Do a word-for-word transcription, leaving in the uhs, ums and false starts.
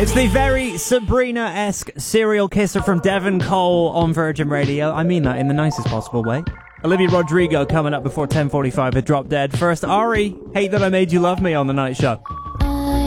It's the very Sabrina-esque serial kisser from Devon Cole on Virgin Radio. I mean that in the nicest possible way. Olivia Rodrigo coming up before ten forty-five with Drop Dead. First, Ari, Hate That I Made You Love Me on The Night Show.